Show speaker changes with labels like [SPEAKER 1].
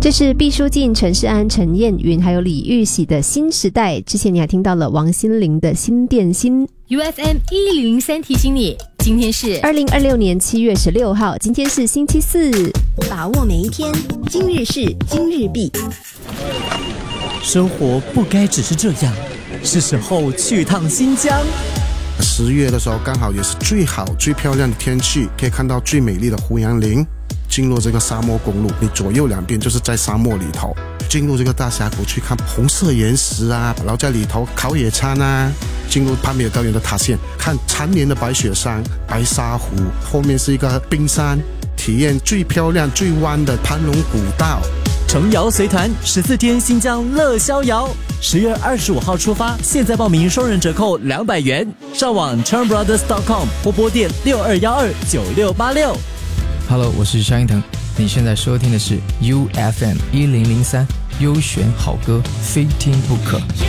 [SPEAKER 1] 这是毕书尽、陈世安、陈燕云还有李玉玺的新时代。之前你还听到了王心凌的新电心。
[SPEAKER 2] UFM 1003提醒你，今天是
[SPEAKER 1] 2026年7月16号，今天是星期四，
[SPEAKER 3] 把握每一天，今日事今日毕。
[SPEAKER 4] 生活不该只是这样，是时候去趟新疆。
[SPEAKER 5] 10月的时候刚好也是最好最漂亮的天气，可以看到最美丽的胡杨林。进入这个沙漠公路，你左右两边就是在沙漠里头，进入这个大峡谷去看红色岩石啊，然后在里头烤野餐啊，进入帕米尔高原的塔县，看缠绵的白雪山、白沙湖，后面是一个冰山，体验最漂亮最弯的盘龙古道。
[SPEAKER 4] 程瑶随团14天新疆乐逍遥，10月25号出发，现在报名双人折扣200元，上网 charmbrothers.com 或拨电62129686。
[SPEAKER 6] Hello， 我是萧敬腾，你现在收听的是 UFM 1003，优选好歌，非听不可。